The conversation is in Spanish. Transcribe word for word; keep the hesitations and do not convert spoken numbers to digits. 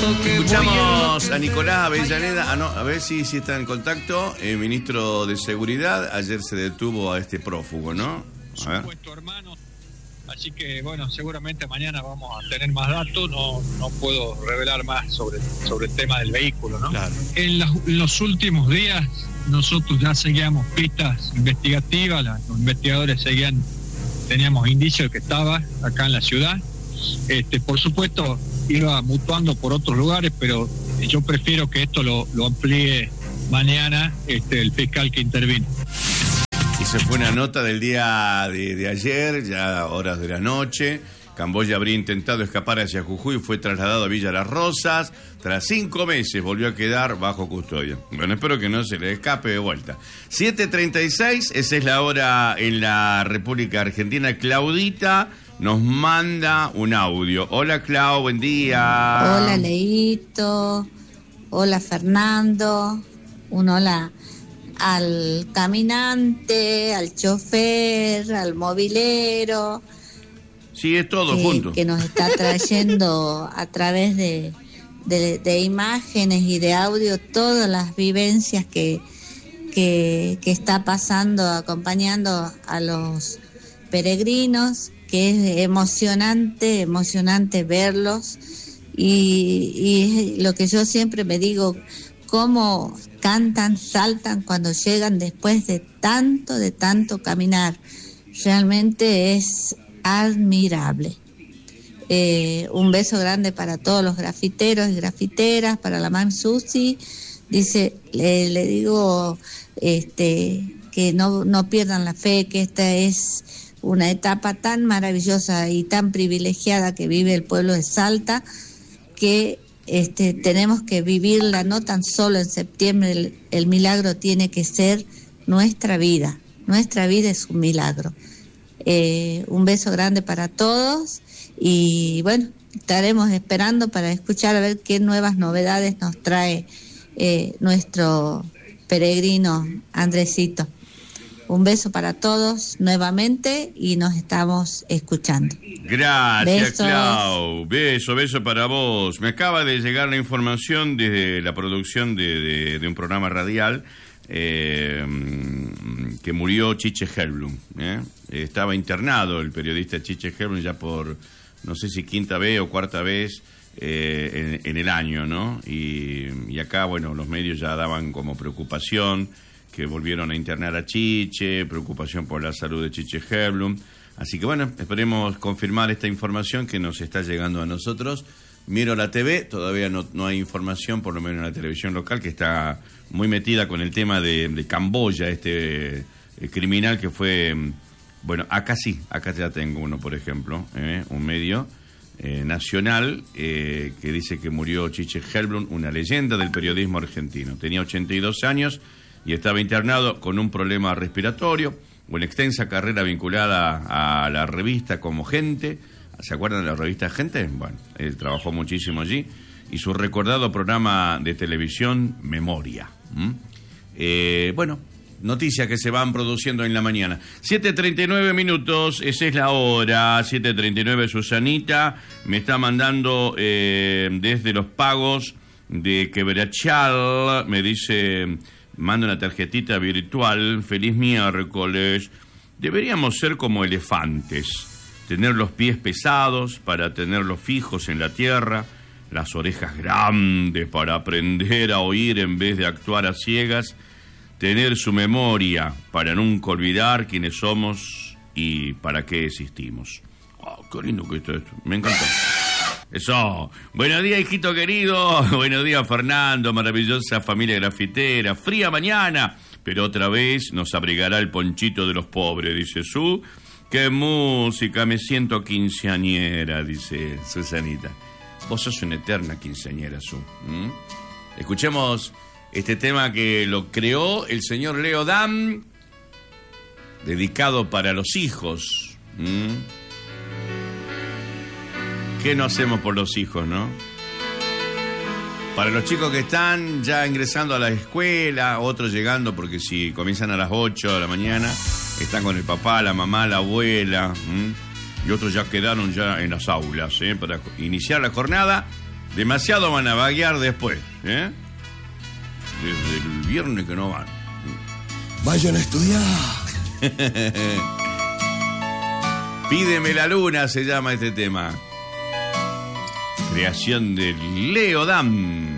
Escuchamos a Nicolás Avellaneda, ah, no, a ver si, si está en contacto, el ministro de Seguridad. Ayer se detuvo a este prófugo, ¿no? A ver. Supuesto, hermano. Así que, bueno, seguramente mañana vamos a tener más datos. No no puedo revelar más sobre, sobre el tema del vehículo, ¿no? Claro. En, las, en los últimos días nosotros ya seguíamos pistas investigativas, la, los investigadores seguían, teníamos indicios de que estaba acá en la ciudad. Este, por supuesto, iba mutuando por otros lugares, pero yo prefiero que esto lo, lo amplíe mañana este, el fiscal que intervino. Y se fue una nota del día de, de ayer, ya horas de la noche. Camboya habría intentado escapar hacia Jujuy y fue trasladado a Villa Las Rosas. Tras cinco meses volvió a quedar bajo custodia. Bueno, espero que no se le escape de vuelta. siete treinta y seis, esa es la hora en la República Argentina. Claudita nos manda un audio. Hola, Clau, buen día. Hola, Leito. Hola, Fernando. Un hola al caminante, al chofer, al movilero. Sí, es todo que, junto. Que nos está trayendo a través de, de, de imágenes y de audio todas las vivencias que, que, que está pasando, acompañando a los peregrinos, que es emocionante, emocionante verlos. Y, y lo que yo siempre me digo, cómo cantan, saltan cuando llegan después de tanto, de tanto caminar. Realmente es admirable. Eh, un beso grande para todos los grafiteros y grafiteras, para la Mam Susi. Dice, le, le digo este, que no, no pierdan la fe, que esta es una etapa tan maravillosa y tan privilegiada que vive el pueblo de Salta, que este, tenemos que vivirla no tan solo en septiembre. El, el milagro tiene que ser nuestra vida. Nuestra vida es un milagro. Eh, un beso grande para todos y bueno, estaremos esperando para escuchar a ver qué nuevas novedades nos trae eh, nuestro peregrino Andresito. Un beso para todos nuevamente y nos estamos escuchando. Gracias, Besos. Clau. Beso, beso para vos. Me acaba de llegar la información desde la producción de, de, de un programa radial. Eh, que murió Chiche Helblum, ¿eh? Estaba internado el periodista Chiche Helblum ya por no sé si quinta vez o cuarta vez eh, en, en el año, ¿no? Y, y acá, bueno, los medios ya daban como preocupación que volvieron a internar a Chiche, preocupación por la salud de Chiche Helblum. Así que bueno, esperemos confirmar esta información que nos está llegando a nosotros. Miro la T V, todavía no, no hay información, por lo menos en la televisión local, que está muy metida con el tema de, de Camboya, este eh, criminal que fue, bueno, acá sí, acá ya tengo uno, por ejemplo, eh, un medio eh, nacional eh, que dice que murió Chiche Helblum, una leyenda del periodismo argentino. Tenía ochenta y dos años y estaba internado con un problema respiratorio, una extensa carrera vinculada a la revista Como Gente. ¿Se acuerdan de la revista Gente? Bueno, él trabajó muchísimo allí. Y su recordado programa de televisión, Memoria. ¿Mm? Eh, bueno, noticias que se van produciendo en la mañana. siete treinta y nueve minutos, esa es la hora. siete treinta y nueve, Susanita me está mandando eh, desde los pagos de Quebrachal. Me dice, manda una tarjetita virtual. Feliz miércoles. Deberíamos ser como elefantes. Tener los pies pesados para tenerlos fijos en la tierra, las orejas grandes para aprender a oír en vez de actuar a ciegas, tener su memoria para nunca olvidar quiénes somos y para qué existimos. Oh, qué lindo que esto es, me encantó. Eso. Buenos días, hijito querido. Buenos días, Fernando. Maravillosa familia grafitera. Fría mañana, pero otra vez nos abrigará el ponchito de los pobres, dice Su. Qué música, me siento quinceañera, dice Susanita. Vos sos una eterna quinceañera, Su. ¿Mm? Escuchemos este tema que lo creó el señor Leo Dan, dedicado para los hijos. ¿Mm? ¿Qué no hacemos por los hijos, no? Para los chicos que están ya ingresando a la escuela, otros llegando, porque si comienzan a las ocho de la mañana, están con el papá, la mamá, la abuela, ¿m? Y otros ya quedaron ya en las aulas, ¿eh? Para iniciar la jornada Demasiado van a vaguear después, ¿eh? Desde el viernes que no van. Vayan a estudiar. Pídeme la luna se llama este tema. Creación de Leo Dan.